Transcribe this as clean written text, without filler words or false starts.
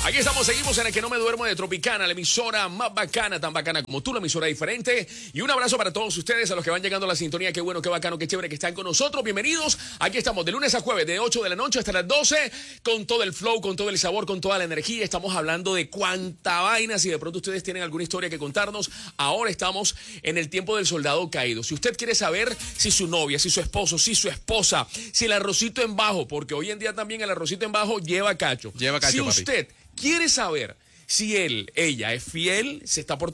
Aquí estamos, seguimos en el que no me duermo de Tropicana, la emisora más bacana, tan bacana como tú, la emisora diferente. Y un abrazo para todos ustedes, a los que van llegando a la sintonía. Qué bueno, qué bacano, qué chévere que están con nosotros. Bienvenidos. Aquí estamos de lunes a jueves, de 8 de la noche hasta las 12, con todo el flow, con todo el sabor, con toda la energía. Estamos hablando de cuánta vaina. Si de pronto ustedes tienen alguna historia que contarnos, ahora estamos en el tiempo del soldado caído. Si usted quiere saber si su novia, si su esposo, si su esposa, si el arrocito en bajo, porque hoy en día también el arrocito en bajo lleva cacho. Lleva cacho, si papi. usted quiere saber si él, ella es fiel, se está portando